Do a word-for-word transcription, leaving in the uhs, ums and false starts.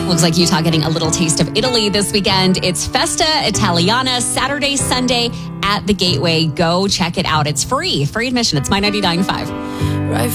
Looks like Utah getting a little taste of Italy this weekend. It's Festa Italiana, Saturday, Sunday at the Gateway. Go check it out. It's free. Free admission. It's My ninety-nine point five. Right